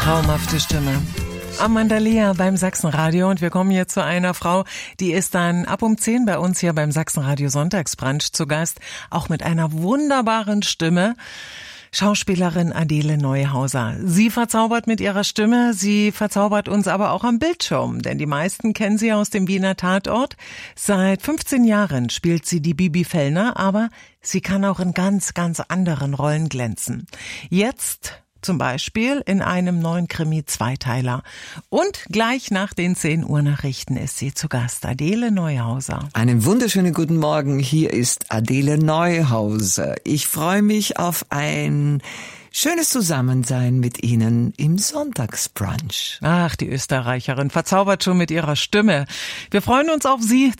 Traumhafte Stimme. Amanda Lear beim Sachsenradio und wir kommen hier zu einer Frau, die ist dann ab um 10 bei uns hier beim Sachsenradio Sonntagsbrunch zu Gast, auch mit einer wunderbaren Stimme. Schauspielerin Adele Neuhauser. Sie verzaubert mit ihrer Stimme, sie verzaubert uns aber auch am Bildschirm, denn die meisten kennen sie aus dem Wiener Tatort. Seit 15 Jahren spielt sie die Bibi Fellner, aber sie kann auch in ganz, ganz anderen Rollen glänzen. Jetzt zum Beispiel in einem neuen Krimi-Zweiteiler. Und gleich nach den 10 Uhr Nachrichten ist sie zu Gast, Adele Neuhauser. Einen wunderschönen guten Morgen, hier ist Adele Neuhauser. Ich freue mich auf ein schönes Zusammensein mit Ihnen im Sonntagsbrunch. Ach, die Österreicherin verzaubert schon mit ihrer Stimme. Wir freuen uns auf Sie.